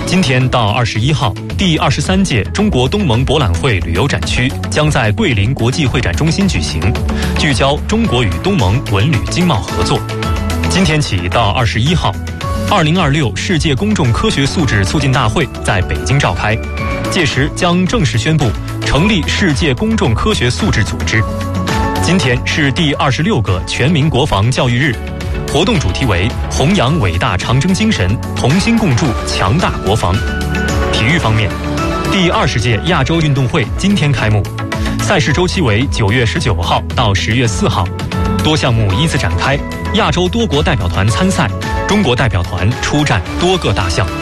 今天到21号，第23届中国东盟博览会旅游展区将在桂林国际会展中心举行，聚焦中国与东盟文旅经贸合作。今天起到21号，2026世界公众科学素质促进大会在北京召开，届时将正式宣布成立世界公众科学素质组织。今天是第26个全民国防教育日，活动主题为弘扬伟大长征精神，同心共筑强大国防。体育方面，第20届亚洲运动会今天开幕，赛事周期为9月19号到10月4号，多项目依次展开，亚洲多国代表团参赛，中国代表团出战多个大项。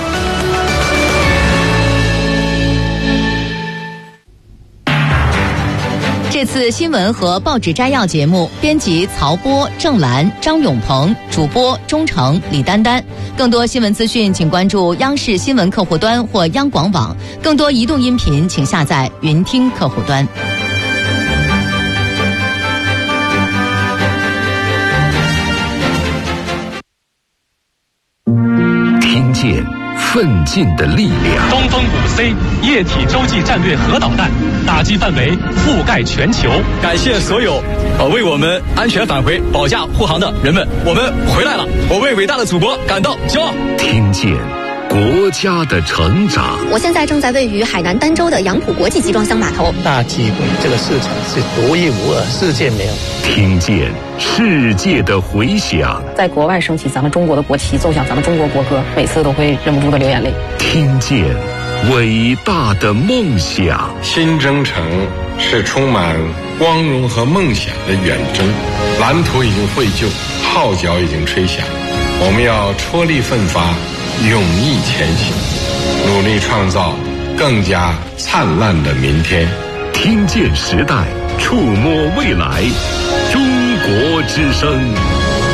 这次新闻和报纸摘要节目，编辑曹波、郑兰、张永鹏，主播钟诚、李丹丹。更多新闻资讯，请关注央视新闻客户端或央广网。更多移动音频，请下载云听客户端。 听见奋进的力量。 东风5C 液体洲际战略核导弹打击范围覆盖全球。 感谢所有为我们安全返回保驾护航的人们，我们回来了，我为伟大的祖国感到骄傲。 听见国家的成长。 我现在正在位于海南儋州的杨浦国际集装箱码头。 大机会，这个市场是独一无二，世界没有。 听见世界的回响。 在国外升起咱们中国的国旗，奏响咱们中国国歌，每次都会忍不住的流眼泪。 听见伟大的梦想。 新征程是充满光荣和梦想的远征，蓝图已经绘就，号角已经吹响，我们要踔厉奋发，勇毅前行，努力创造更加灿烂的明天。 听见时代，触摸未来，中国之声。